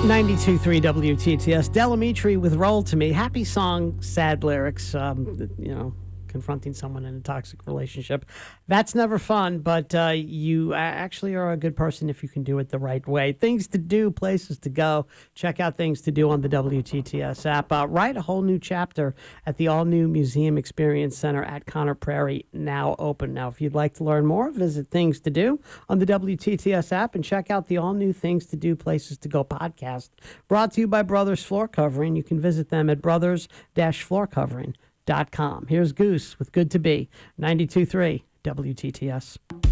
92.3 WTTS. Delamitri with Roll to Me. Happy song, sad lyrics. Confronting someone in a toxic relationship. That's never fun, but you actually are a good person if you can do it the right way. Things to do, places to go. Check out Things to Do on the WTTS app. Write a whole new chapter at the all-new Museum Experience Center at Conner Prairie, now open. Now, if you'd like to learn more, visit Things to Do on the WTTS app and check out the all-new Things to Do, Places to Go podcast, brought to you by Brothers Floor Covering. You can visit them at brothers-floorcovering.com. Here's Goose with Good to Be, 92.3 WTTS.